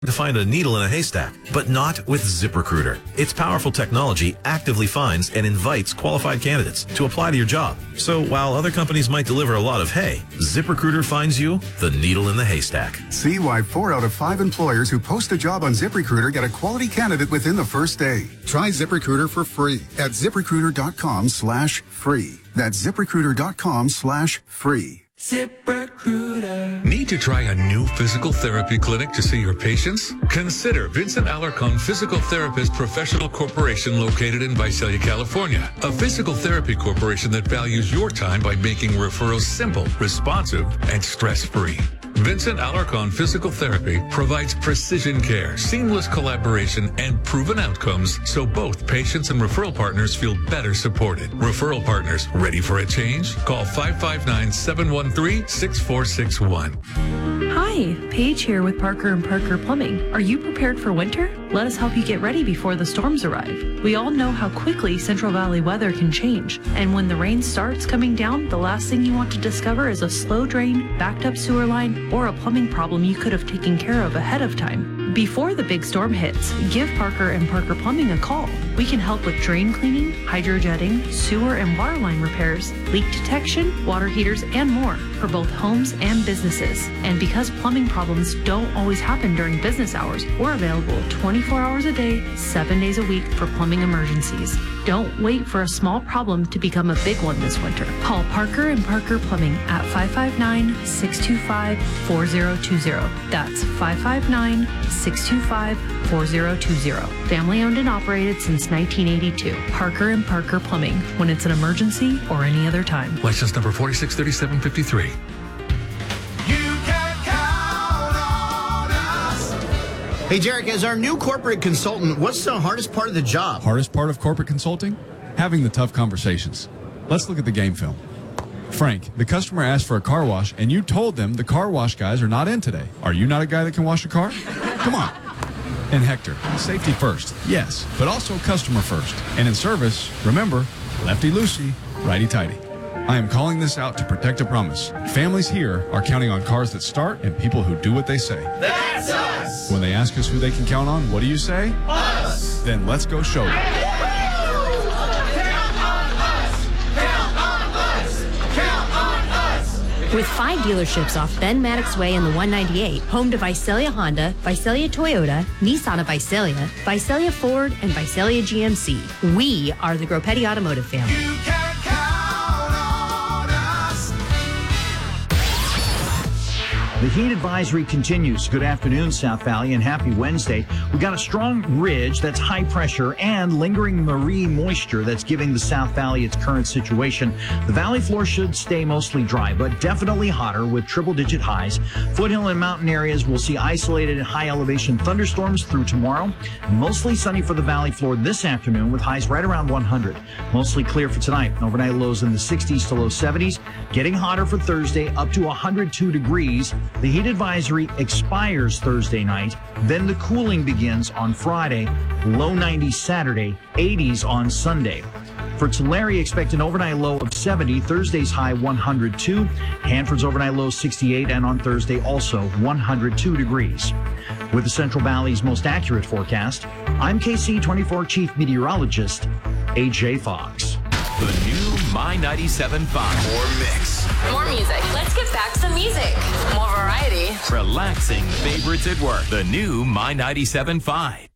to find a needle in a haystack, but not with ZipRecruiter. Its powerful technology actively finds and invites qualified candidates to apply to your job. So while other companies might deliver a lot of hay, ZipRecruiter finds you the needle in the haystack. See why 4 out of 5 employers who post a job on ZipRecruiter get a quality candidate within the first day. Try ZipRecruiter for free at ZipRecruiter.com/free. That's ZipRecruiter.com/free. ZipRecruiter. Need to try a new physical therapy clinic to see your patients? Consider Vincent Alarcon Physical Therapist Professional Corporation located in Visalia, California. A physical therapy corporation that values your time by making referrals simple, responsive, and stress-free. Vincent Alarcon Physical Therapy provides precision care, seamless collaboration, and proven outcomes so both patients and referral partners feel better supported. Referral partners, ready for a change? Call 559-713-6461. Hi, Paige here with Parker & Parker Plumbing. Are you prepared for winter? Let us help you get ready before the storms arrive. We all know how quickly Central Valley weather can change. And when the rain starts coming down, the last thing you want to discover is a slow drain, backed up sewer line, or a plumbing problem you could have taken care of ahead of time. Before the big storm hits, give Parker & Parker Plumbing a call. We can help with drain cleaning, hydrojetting, sewer and water line repairs, leak detection, water heaters, and more for both homes and businesses. And because plumbing problems don't always happen during business hours, we're available 24 hours a day, 7 days a week for plumbing emergencies. Don't wait for a small problem to become a big one this winter. Call Parker & Parker Plumbing at 559-625-4020. That's 559-625-4020. Family owned and operated since 1982. Parker & Parker Plumbing, when it's an emergency or any other time. License number 463753. Hey, Jarek, as our new corporate consultant, what's the hardest part of the job? Hardest part of corporate consulting? Having the tough conversations. Let's look at the game film. Frank, the customer asked for a car wash, and you told them the car wash guys are not in today. Are you not a guy that can wash a car? Come on. And Hector, safety first, yes, but also customer first. And in service, remember, lefty-loosey, righty-tighty. I am calling this out to protect a promise. Families here are counting on cars that start and people who do what they say. That's us! When they ask us who they can count on, what do you say? Us! Then let's go show them. Count on us! Count on us! Count on us! With 5 dealerships off Ben Maddox Way and the 198, home to Visalia Honda, Visalia Toyota, Nissan of Visalia, Visalia Ford, and Visalia GMC, we are the Groppetti Automotive family. You can count on us! The heat advisory continues. Good afternoon, South Valley, and happy Wednesday. We got a strong ridge that's high pressure and lingering marine moisture that's giving the South Valley its current situation. The valley floor should stay mostly dry, but definitely hotter with triple-digit highs. Foothill and mountain areas will see isolated high-elevation thunderstorms through tomorrow. Mostly sunny for the valley floor this afternoon with highs right around 100. Mostly clear for tonight. Overnight lows in the 60s to low 70s. Getting hotter for Thursday, up to 102 degrees. The heat advisory expires Thursday night. Then the cooling begins on Friday. Low 90s Saturday, 80s on Sunday. For Tulare, expect an overnight low of 70, Thursday's high 102. Hanford's overnight low 68, and on Thursday also 102 degrees. With the Central Valley's most accurate forecast, I'm KC24 Chief Meteorologist AJ Fox. The new My 97.5. More mix. More music. Let's get back to the music. More variety. Relaxing favorites at work. The new My 97.5.